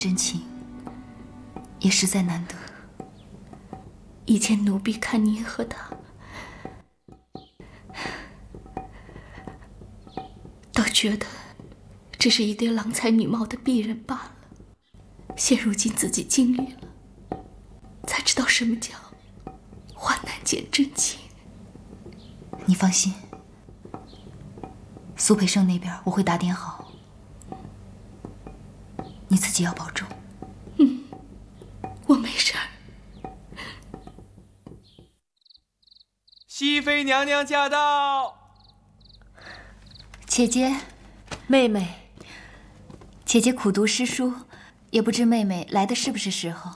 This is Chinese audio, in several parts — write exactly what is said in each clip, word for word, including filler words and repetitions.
真情，也实在难得。 以前奴婢看您和他，倒觉得只是一对郎才女貌的鄙人罢了。现如今自己经历了，才知道什么叫患难见真情。 你放心，苏培盛那边我会打点好，你自己要保重。 嗯，我没事儿。 熹妃娘娘驾到！ 姐姐， 妹妹， 姐姐苦读诗书，也不知妹妹来的是不是时候。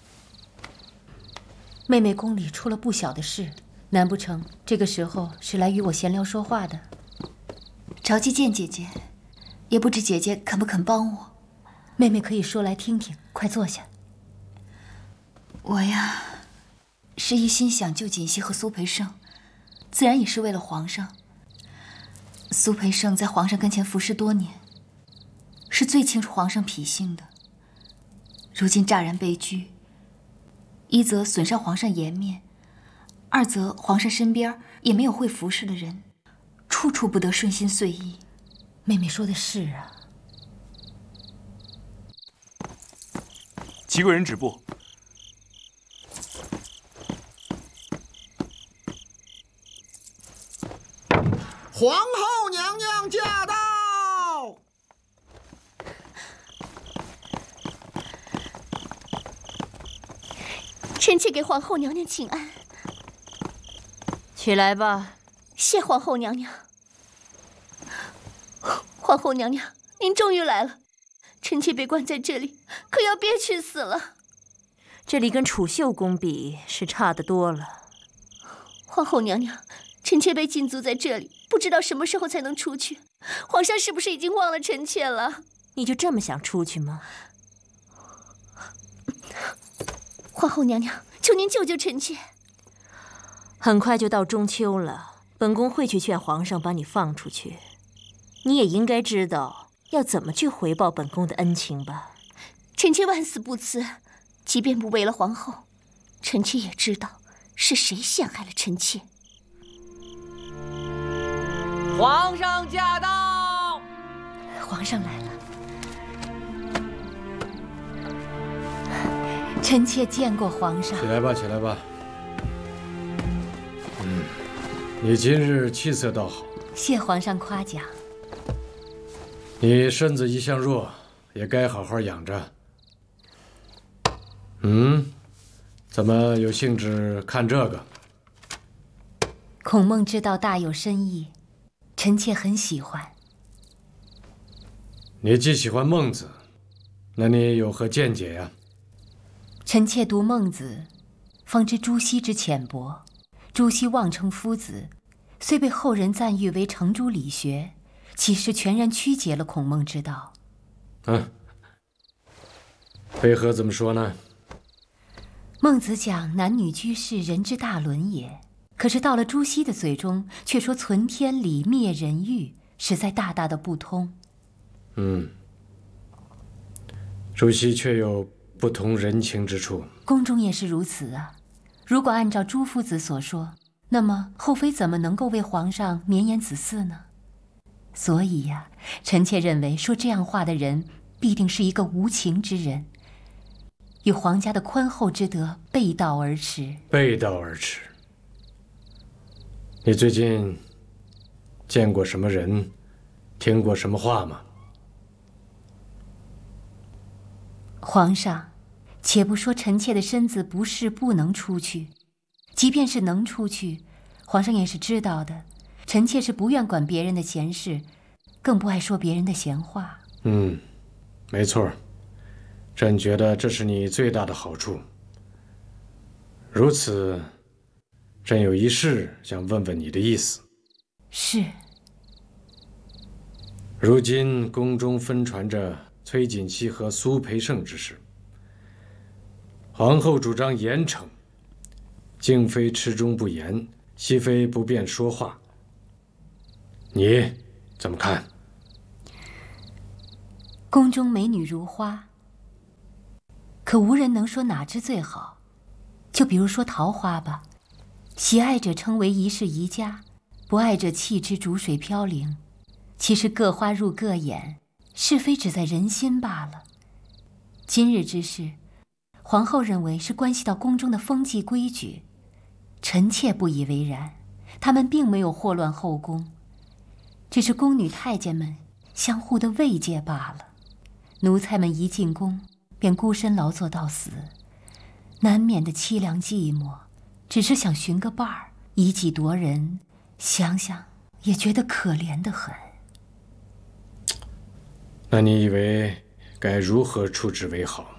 妹妹宫里出了不小的事，难不成这个时候是来与我闲聊说话的？ 着急见姐姐，也不知姐姐肯不肯帮我。 妹妹可以说来听听，快坐下。 我呀，是一心想救锦汐和苏培盛，自然也是为了皇上。苏培盛在皇上跟前服侍多年，是最清楚皇上脾性的。如今乍然被拘，一则损伤皇上颜面，二则皇上身边也没有会服侍的人，处处不得顺心遂意。 妹妹说的是啊。 齐贵人止步。 皇后娘娘驾到！ 臣妾给皇后娘娘请安。 起来吧。 谢皇后娘娘。皇后娘娘，您终于来了。臣妾被关在这里，可要憋屈死了。 这里跟储秀宫比，是差得多了。 皇后娘娘，臣妾被禁足在这里，不知道什么时候才能出去。皇上是不是已经忘了臣妾了？ 你就这么想出去吗？ 皇后娘娘，求您救救臣妾。 很快就到中秋了，本宫会去劝皇上把你放出去。你也应该知道要怎么去回报本宫的恩情吧？ 臣妾万死不辞，即便不为了皇后，臣妾也知道是谁陷害了臣妾。 皇上驾到！ 皇上来了。臣妾见过皇上。 起来吧，起来吧。嗯，你今日气色倒好。 谢皇上夸奖。 你身子一向弱，也该好好养着。嗯，怎么有兴致看这个？ 孔孟之道大有深意，臣妾很喜欢。 你既喜欢孟子，那你有何见解呀？ 臣妾读孟子，方知朱熹之浅薄。朱熹妄称夫子，虽被后人赞誉为程朱理学，其实全然曲解了孔孟之道。 嗯，为何这么说呢？ 孟子讲男女居士人之大伦也，可是到了朱熹的嘴中，却说存天理，灭人欲，实在大大的不通。 嗯，朱熹却有不同人情之处。 宫中也是如此啊。如果按照朱夫子所说，那么后妃怎么能够为皇上绵延子嗣呢？所以呀、啊，臣妾认为说这样话的人必定是一个无情之人，与皇家的宽厚之德背道而驰。 背道而驰。你最近见过什么人，听过什么话吗？ 皇上，且不说臣妾的身子不是不能出去，即便是能出去，皇上也是知道的。臣妾是不愿管别人的闲事，更不爱说别人的闲话。 嗯，没错，朕觉得这是你最大的好处。如此，朕有一事想问问你的意思。 是。 如今宫中纷传着崔槿汐和苏培盛之事，皇后主张严惩，敬妃持中不言，熹妃不便说话。你怎么看？ 宫中美女如花， 可无人能说哪只最好。就比如说桃花吧，喜爱者称为一世宜家，不爱者弃之逐水飘零。其实各花入各眼，是非只在人心罢了。今日之事，皇后认为是关系到宫中的风纪规矩，臣妾不以为然。他们并没有祸乱后宫，只是宫女太监们相互的慰藉罢了。奴才们一进宫便孤身劳作到死，难免的凄凉寂寞，只是想寻个伴儿，以己夺人，想想也觉得可怜得很。 那你以为该如何处置为好？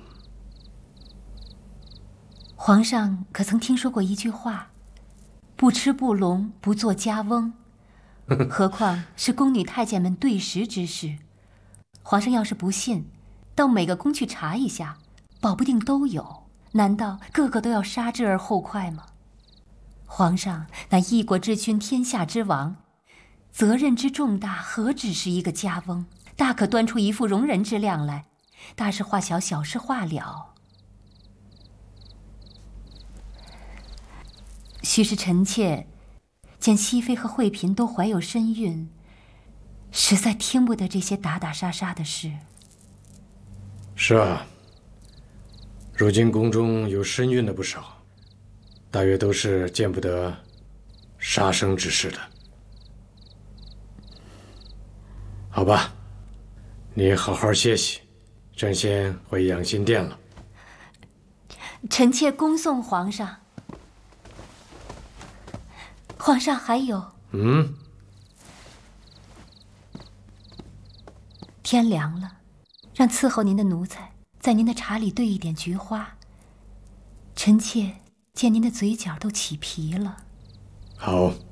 皇上可曾听说过一句话，不吃不聋，不做家翁。何况是宫女太监们对食之事。皇上要是不信，到每个宫去查一下，保不定都有。难道个个都要杀之而后快吗？皇上乃一国之君，天下之王，责任之重大，何止是一个家翁？大可端出一副容人之量来，大事化小，小事化了。须是臣妾见熹妃和惠嫔都怀有身孕，实在听不得这些打打杀杀的事。 是啊，如今宫中有身孕的不少，大约都是见不得杀生之事的。好吧，你好好歇息，朕先回养心殿了。 臣妾恭送皇上。皇上还有…… 嗯？ 天凉了，让伺候您的奴才在您的茶里兑一点菊花。臣妾见您的嘴角都起皮了。 好。